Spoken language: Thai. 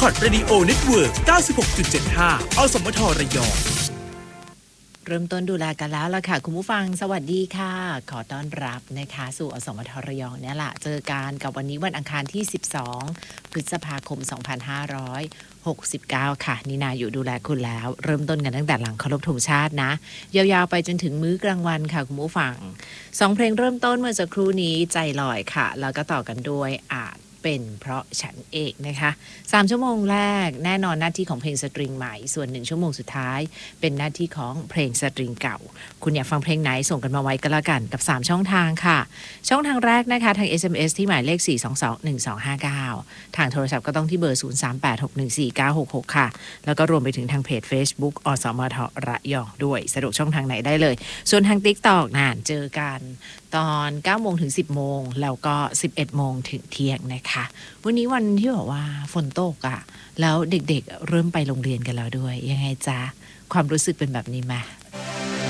Record Radio Network 96.75 อสมทระยองเริ่มต้นดูแลกันแล้วล่ะค่ะคุณผู้ฟังสวัสดีค่ะขอต้อนรับนะคะสู่อสมทระยองเนี่ยแหละเจอกันกับวันนี้วันอังคารที่12พฤษภาคม2569ค่ะนินาอยู่ดูแลคุณแล้วเริ่มต้นกันตั้งแต่หลังเคารพธงชาตินะยาวๆไปจนถึงมื้อกลางวันค่ะคุณผู้ฟัง2เพลงเริ่มต้นเมื่อสักครู่นี้ใจลอยค่ะแล้วก็ต่อกันด้วยเป็นเพราะฉันเองนะคะ3ชั่วโมงแรกแน่นอนหน้าที่ของเพลงสตริงใหม่ส่วน1ชั่วโมงสุดท้ายเป็นหน้าที่ของเพลงสตริงเก่าคุณอยากฟังเพลงไหนส่งกันมาไว้ก็แล้วกันกับ3ช่องทางค่ะช่องทางแรกนะคะทาง SMS ที่หมายเลข4221259ทางโทรศัพท์ก็ต้องที่เบอร์0386149666ค่ะแล้วก็รวมไปถึงทางเพจ Facebook อสมทระยองด้วยสะดวกช่องทางไหนได้เลยส่วนทาง TikTok น่ะเจอกันตอน9โมงถึง10โมงแล้วก็11โมงถึงเที่ยงนะคะวันนี้วันที่บอกว่าฝนตกแล้วเด็กๆเริ่มไปโรงเรียนกันแล้วด้วยยังไงจ๊ะความรู้สึกเป็นแบบนี้ไหม